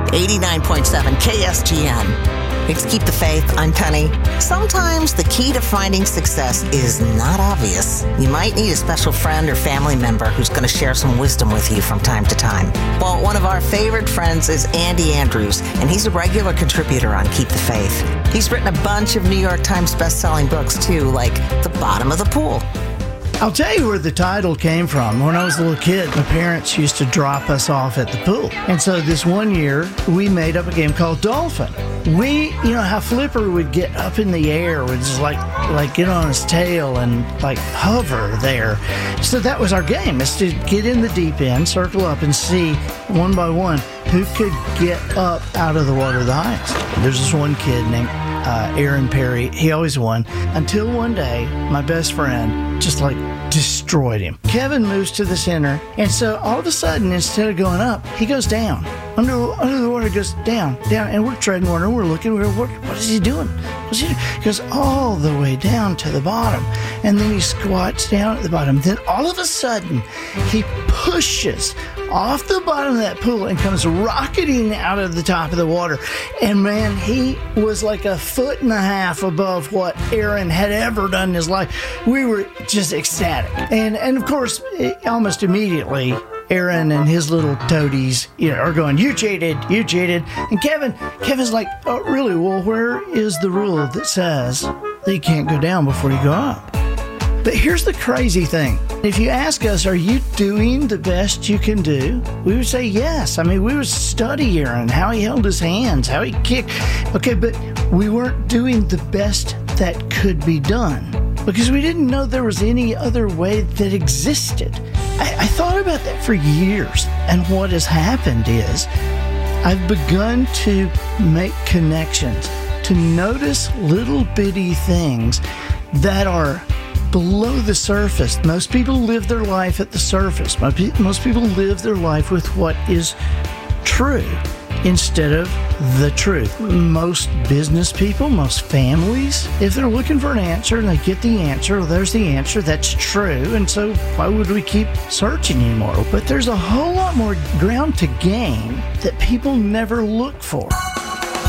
89.7 KSGN. It's Keep the Faith. I'm Penny. Sometimes the key to finding success is not obvious. You might need a special friend or family member who's going to share some wisdom with you from time to time. Well, one of our favorite friends is Andy Andrews, and he's a regular contributor on Keep the Faith. He's written a bunch of New York Times best-selling books, too, like The Bottom of the Pool. I'll tell you where the title came from. When I was a little kid, my parents used to drop us off at the pool. And so this one year, we made up a game called Dolphin. You know how Flipper would get up in the air, would just like get on his tail and like hover there. So that was our game, is to get in the deep end, circle up, and see one by one who could get up out of the water the highest. There's this one kid named Aaron Perry. He always won until one day my best friend just like destroyed him. Kevin moves to the center, and so all of a sudden, instead of going up, he goes down. Under the water, goes down, and we're treading water, and we're looking, what is he doing? He goes all the way down to the bottom, and then he squats down at the bottom. Then all of a sudden, he pushes off the bottom of that pool and comes rocketing out of the top of the water. And man, he was like 1.5 feet above what Aaron had ever done in his life. We were just ecstatic. And of course, almost immediately, Aaron and his little toadies, are going, you cheated. And Kevin's like, oh, really? Well, where is the rule that says that you can't go down before you go up? But here's the crazy thing. If you ask us, are you doing the best you can do? We would say yes. I mean, we would study Aaron, how he held his hands, how he kicked. Okay, but we weren't doing the best that could be done because we didn't know there was any other way that existed. I thought about that for years, and what has happened is I've begun to make connections, to notice little bitty things that are below the surface. Most people live their life at the surface. Most people live their life with what is true instead of the truth. Most business people, most families, if they're looking for an answer and they get the answer, well, there's the answer, that's true, and so why would we keep searching anymore? But there's a whole lot more ground to gain that people never look for.